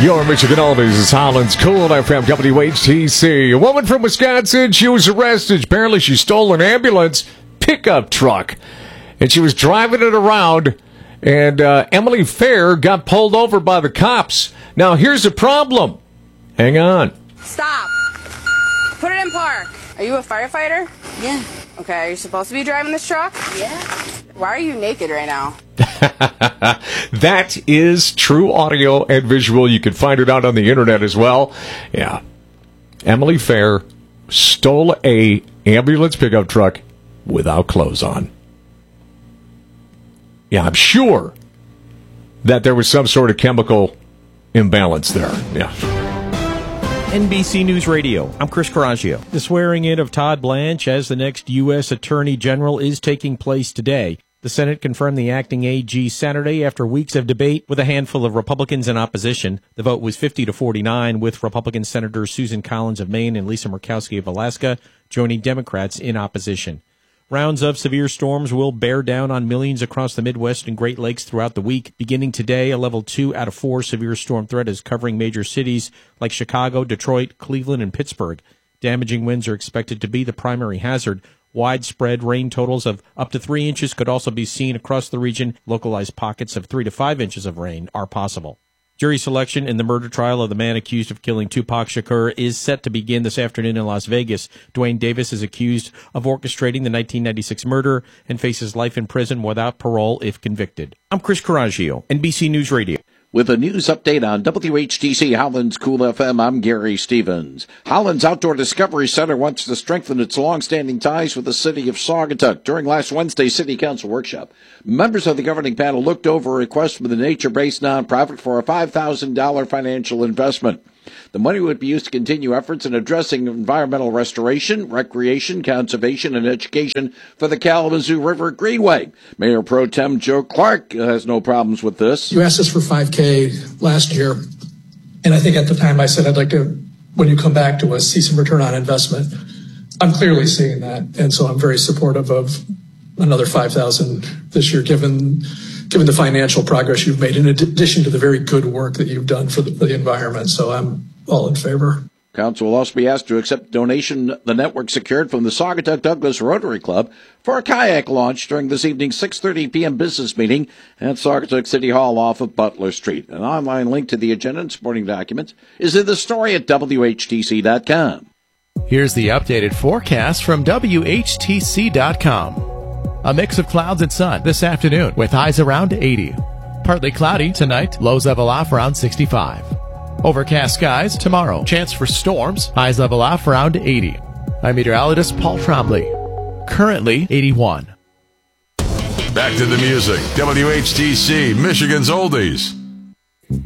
Your Michigan Oldies is Holland's Cool FM WHTC. A woman from Wisconsin, she was arrested. Apparently she stole an ambulance pickup truck, and she was driving it around, and Emily Fair got pulled over by the cops. Now, here's the problem. Hang on. Stop. Put it in park. Are you a firefighter? Yeah. Okay, are you supposed to be driving this truck? Yeah. Why are you naked right now? That is true audio and visual. You can find it out on the internet as well. Yeah. Emily Fair stole a ambulance pickup truck without clothes on. Yeah, I'm sure that there was some sort of chemical imbalance there. Yeah. NBC News Radio, I'm Chris Coraggio. The swearing in of Todd Blanche as the next U.S. Attorney General is taking place today. The Senate confirmed the acting AG Saturday after weeks of debate with a handful of Republicans in opposition. The vote was 50-49, with Republican Senators Susan Collins of Maine and Lisa Murkowski of Alaska joining Democrats in opposition. Rounds of severe storms will bear down on millions across the Midwest and Great Lakes throughout the week. Beginning today, a level 2 out of 4 severe storm threat is covering major cities like Chicago, Detroit, Cleveland, and Pittsburgh. Damaging winds are expected to be the primary hazard. Widespread rain totals of up to 3 inches could also be seen across the region. Localized pockets of 3 to 5 inches of rain are possible. Jury selection in the murder trial of the man accused of killing Tupac Shakur is set to begin this afternoon in Las Vegas. Dwayne Davis is accused of orchestrating the 1996 murder and faces life in prison without parole if convicted. I'm Chris Coraggio, NBC News Radio. With a news update on WHTC Holland's Cool FM, I'm Gary Stevens. Holland's Outdoor Discovery Center wants to strengthen its long-standing ties with the city of Saugatuck. During last Wednesday's City Council workshop, members of the governing panel looked over a request from the nature-based nonprofit for a $5,000 financial investment. The money would be used to continue efforts in addressing environmental restoration, recreation, conservation, and education for the Kalamazoo River Greenway. Mayor Pro Tem Joe Clark has no problems with this. You asked us for $5K last year, and I think at the time I said I'd like to, when you come back to us, see some return on investment. I'm clearly seeing that, and so I'm very supportive of another $5,000 this year, given the financial progress you've made, in addition to the very good work that you've done for the environment. So I'm all in favor. Council will also be asked to accept a donation the network secured from the Saugatuck Douglas Rotary Club for a kayak launch during this evening's 6:30 p.m. business meeting at Saugatuck City Hall off of Butler Street. An online link to the agenda and supporting documents is in the story at WHTC.com. Here's the updated forecast from WHTC.com. A mix of clouds and sun this afternoon with highs around 80. Partly cloudy tonight, lows level off around 65. Overcast skies tomorrow. Chance for storms, highs level off around 80. I'm meteorologist Paul Trombley. Currently 81. Back to the music. WHTC, Michigan's Oldies.